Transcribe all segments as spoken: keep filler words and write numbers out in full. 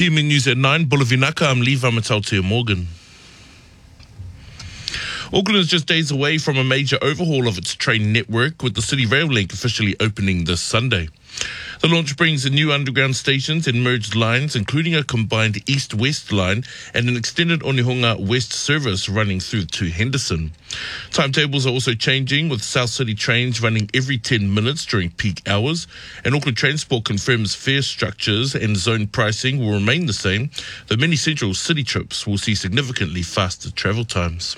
P M News at nine, Bulavinaka, I'm Lee Vamatautea Morgan. Auckland is just days away from a major overhaul of its train network, with the City Rail Link officially opening this Sunday. The launch brings new underground stations and merged lines, including a combined east-west line and an extended Onehunga West service running through to Henderson. Timetables are also changing, with South City trains running every ten minutes during peak hours, and Auckland Transport confirms fare structures and zone pricing will remain the same, though many central city trips will see significantly faster travel times.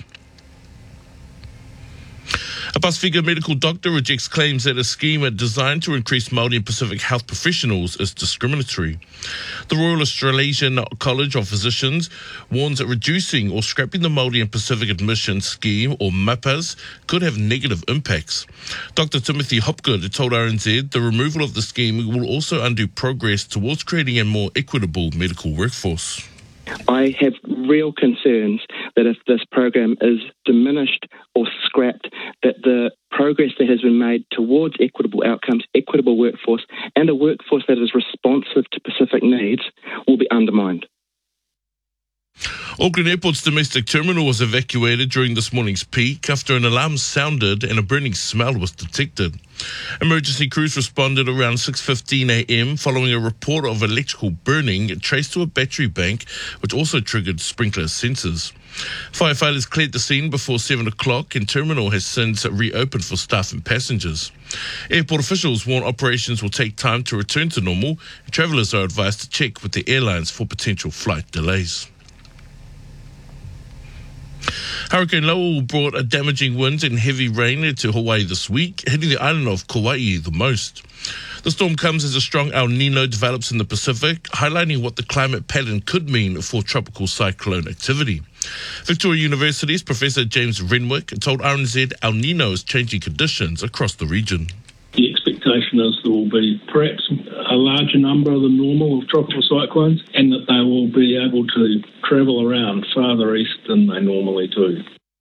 A Pacifica medical doctor rejects claims that a scheme designed to increase Māori and Pacific health professionals is discriminatory. The Royal Australasian College of Physicians warns that reducing or scrapping the Māori and Pacific admission scheme, or MAPAS, could have negative impacts. Doctor Timothy Hopgood told R N Z the removal of the scheme will also undo progress towards creating a more equitable medical workforce. I have real concerns that if this program is diminished or scrapped, that the progress that has been made towards equitable outcomes, equitable workforce, and a workforce that is responsive to Pacific needs will be undermined. Auckland Airport's domestic terminal was evacuated during this morning's peak after an alarm sounded and a burning smell was detected. Emergency crews responded around six fifteen a m following a report of electrical burning traced to a battery bank, which also triggered sprinkler sensors. Firefighters cleared the scene before seven o'clock, and terminal has since reopened for staff and passengers. Airport officials warn operations will take time to return to normal, and travellers are advised to check with the airlines for potential flight delays. Hurricane Lowell brought a damaging winds and heavy rain to Hawaii this week, hitting the island of Kauai the most. The storm comes as a strong El Nino develops in the Pacific, highlighting what the climate pattern could mean for tropical cyclone activity. Victoria University's Professor James Renwick told R N Z El Nino is changing conditions across the region. The expectation is there will be perhaps a larger number than normal of tropical cyclones, and that they will be able to travel around farther east than they normally do.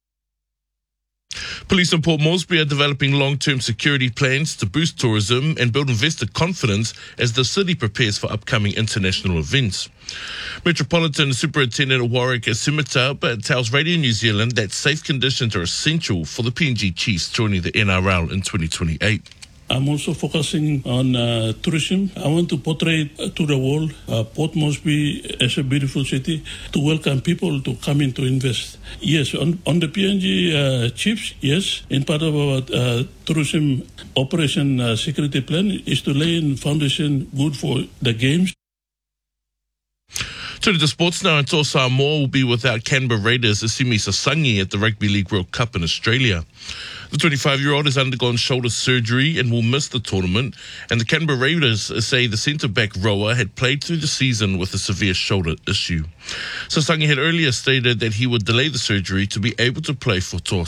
Police in Port Moresby are developing long-term security plans to boost tourism and build investor confidence as the city prepares for upcoming international events. Metropolitan Superintendent Warwick Simitau tells Radio New Zealand that safe conditions are essential for the P N G Chiefs joining the N R L in twenty twenty-eight. I'm also focusing on uh, tourism. I want to portray uh, to the world uh, Port Moresby as a beautiful city to welcome people to come in to invest. Yes, on, on the P N G uh, Chiefs, yes, in part of our uh, tourism operation uh, security plan is to lay in foundation good for the games. Turning to sports now, and Toa Samoa will be without Canberra Raiders Simi Sasangi at the Rugby League World Cup in Australia. The twenty-five-year-old has undergone shoulder surgery and will miss the tournament, and the Canberra Raiders say the centre-back rower had played through the season with a severe shoulder issue. Sasangi had earlier stated that he would delay the surgery to be able to play for Toa